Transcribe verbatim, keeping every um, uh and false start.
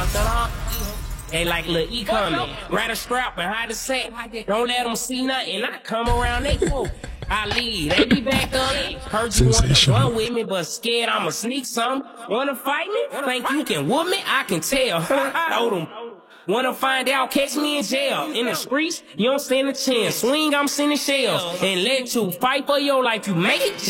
They like Lil E coming. Ride a strap behind the sack. Don't let them see nothing. I come around they go. I leave. They be back up. Heard you want to run with me, but scared I'ma sneak some. Wanna fight me? Think you can whoop me? I can tell. Told them. Wanna find out? Catch me in jail. In the streets, you don't stand a chance. Swing, I'm sending shells. And let you fight for your life. You make it.